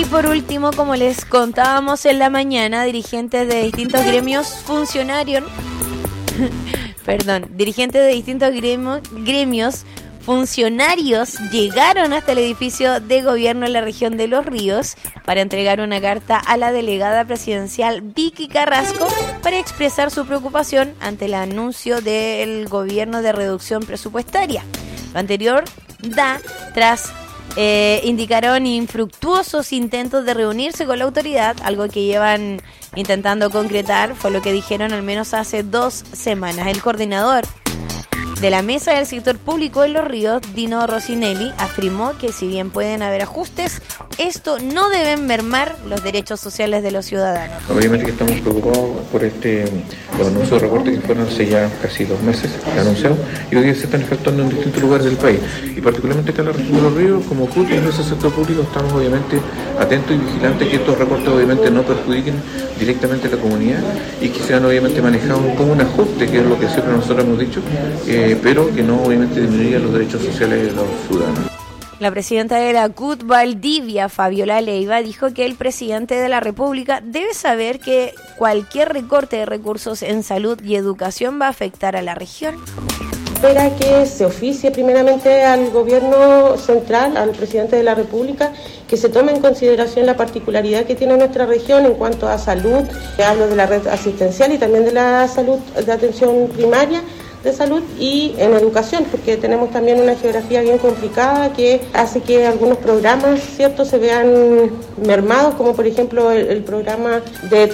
Y por último, como les contábamos en la mañana, dirigentes de distintos gremios funcionarios llegaron hasta el edificio de gobierno en la región de Los Ríos para entregar una carta a la delegada presidencial Vicky Carrasco para expresar su preocupación ante el anuncio del gobierno de reducción presupuestaria. Lo anterior tras indicaron infructuosos intentos de reunirse con la autoridad, algo que llevan intentando concretar, fue lo que dijeron al menos hace 2 semanas. El coordinador de la Mesa del Sector Público en Los Ríos, Dino Rossinelli, afirmó que si bien pueden haber ajustes, esto no deben mermar los derechos sociales de los ciudadanos. Obviamente que estamos preocupados por los anuncios de recortes que fueron hace ya casi 2 meses anunciados y hoy día se están efectuando en distintos lugares del país y particularmente acá en la región de Los Ríos, como CUT y en ese sector público estamos obviamente atentos y vigilantes que estos recortes obviamente no perjudiquen directamente a la comunidad y que sean obviamente manejados como un ajuste, que es lo que siempre nosotros hemos dicho, pero que no obviamente disminuya los derechos sociales de los ciudadanos. La presidenta de la CUT Valdivia, Fabiola Leiva, dijo que el presidente de la República debe saber que cualquier recorte de recursos en salud y educación va a afectar a la región. Espera que se oficie primeramente al gobierno central, al presidente de la República, que se tome en consideración la particularidad que tiene nuestra región en cuanto a salud. Hablo de la red asistencial y también de la salud de atención primaria de salud y en educación, porque tenemos también una geografía bien complicada que hace que algunos programas, ¿cierto?, se vean mermados, como por ejemplo el programa de